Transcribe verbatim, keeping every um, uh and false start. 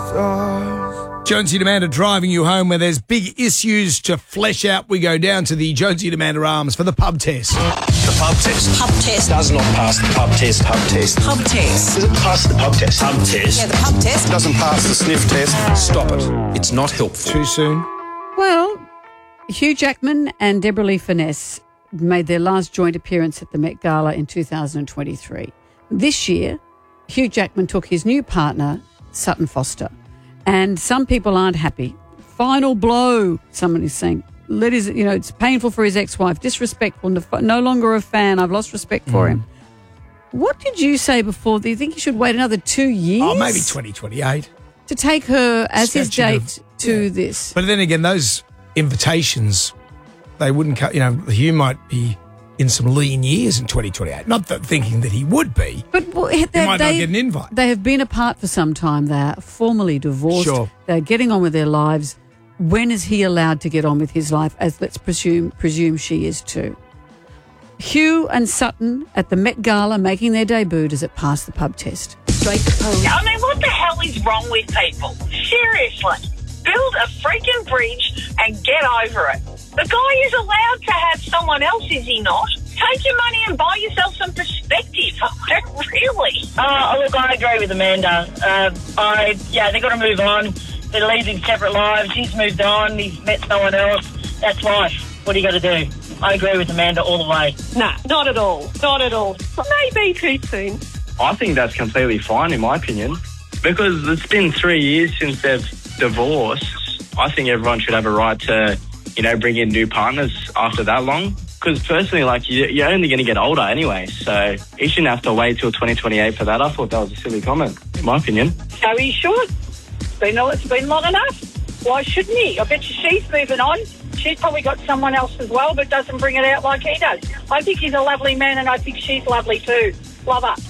Jonesy and Amanda driving you home where there's big issues to flesh out. We go down to the Jonesy and Amanda Arms for the pub test. The pub test. Pub test. Does not pass the pub test. Pub test. Pub test. Does it pass the pub test? Pub test. Yeah, the pub test. Doesn't pass the sniff test. Stop it. It's not helpful. Too soon? Well, Hugh Jackman and Deborah Lee Furness made their last joint appearance at the Met Gala in two thousand twenty-three. This year, Hugh Jackman took his new partner, Sutton Foster, and some people aren't happy. Final blow, someone is saying. Let his, you know, it's painful for his ex-wife, disrespectful, no longer a fan. I've lost respect for mm. him. What did you say before? Do you think he should wait another two years? Oh, maybe twenty twenty-eight. To take her as his date of, to yeah. this. But then again, those invitations, they wouldn't cut, you know, Hugh might be in some lean years in twenty twenty-eight. Not that thinking that he would be. But well, he they, might they, not get an invite. They have been apart for some time. They're formally divorced. Sure. They're getting on with their lives. When is he allowed to get on with his life, as let's presume presume she is too? Hugh and Sutton at the Met Gala making their debut. Does it pass the pub test? Straight to pose. I mean, what the hell is wrong with people? Seriously. Build a freaking bridge and get over it. The guy is allowed to have someone else, is he not? Take your money and buy yourself some perspective. Really? Uh, look, I agree with Amanda. Uh, I yeah, they've got to move on. They're leading separate lives. He's moved on. He's met someone else. That's life. What do you got to do? I agree with Amanda all the way. Nah, not at all. Not at all. Maybe too soon. I think that's completely fine, in my opinion, because it's been three years since they've divorced. I think everyone should have a right to, you know, bring in new partners after that long. Because personally, like, you're only going to get older anyway, so he shouldn't have to wait till twenty twenty-eight for that. I thought that was a silly comment, in my opinion. So he should. Been, it's been long enough. Why shouldn't he? I bet you she's moving on. She's probably got someone else as well, but doesn't bring it out like he does. I think he's a lovely man, and I think she's lovely too. Love her.